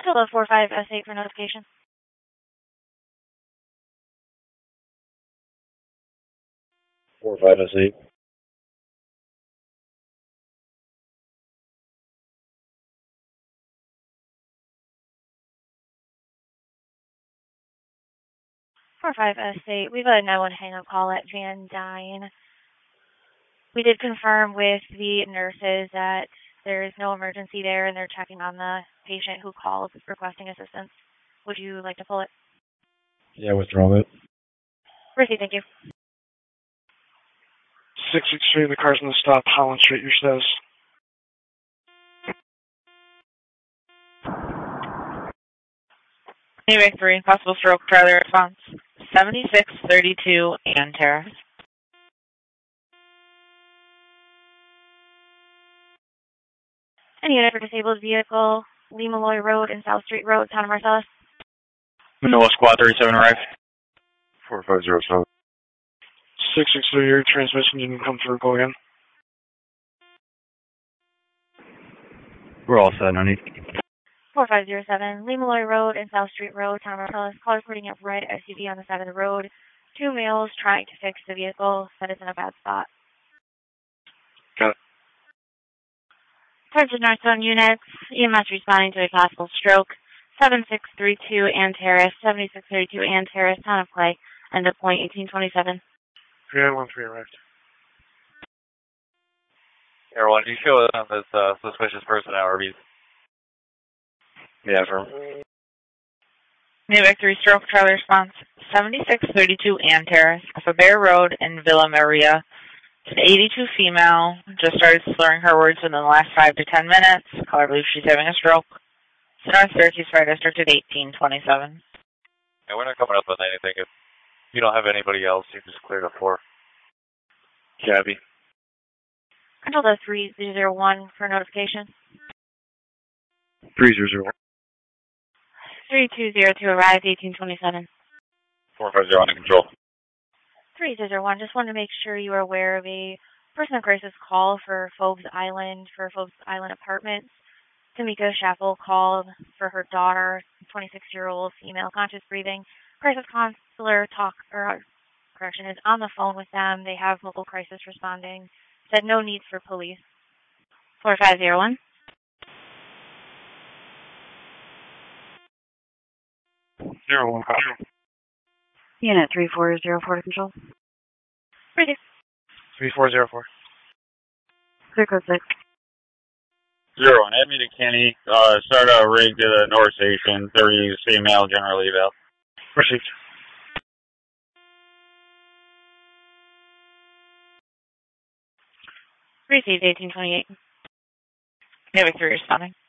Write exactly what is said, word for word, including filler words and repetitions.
Control four five S eight for notification. four five S eight. four five S eight, we've got a nine one hang-up call at Van Dyne. We did confirm with the nurses that there is no emergency there and they're checking on the patient who calls requesting assistance. Would you like to pull it? Yeah, withdraw it. Ricky, thank you. six six three, the car's in the stop, Holland Street, your status. Navy three, possible stroke, Charlie response. seventy-six thirty-two Ann Terrace. Any unit for disabled vehicle, Lee Malloy Road and South Street Road, Town of Marcellus. Manoa Squad thirty-seven arrived. four five zero seven. six six three, your transmission didn't come through, go again. We're all set, no need. four five zero seven, Lee Malloy Road and South Street Road, Town of Marcellus. Call reporting up red S U V on the side of the road. Two males trying to fix the vehicle that is in a bad spot. Got it. Attention Northzone units, E M S responding to a possible stroke. seven six three two Ann Terrace, seventy-six thirty-two Ann Terrace, Town of Clay, end of point eighteen twenty-seven. three nine one three arrived. Air one, do you show them this uh, suspicious person at R Vs? Yeah, firm. Navy three, stroke, Charlie response. seventy-six thirty-two Ann Terrace, off of Bear Road in Villa Maria. It's an eighty-two female, just started slurring her words within the last five to ten minutes. Caller believes she's having a stroke. It's North Syracuse Fire District at eighteen twenty-seven. Yeah, we're not coming up with anything. If you don't have anybody else, you just clear the floor. Cabby. Control the three zero one for notification. three zero zero one. three two zero two arrived, eighteen twenty-seven. four five zero under control. three zero one, just wanted to make sure you are aware of a person of crisis call for Phobes Island, for Phobes Island Apartments. Tamika Schaffel called for her daughter, twenty-six-year-old female, conscious breathing. Crisis counselor talk, or correction, is on the phone with them. They have local crisis responding. Said no need for police. four five zero one. Zero one copy. Unit three four zero four to control. Ready. three four zero four. Clear code six. Zero one, add me to Kenny. Uh, start a rig to the North Station. thirty female, general eval. Received. Received eighteen twenty-eight. Navy three responding.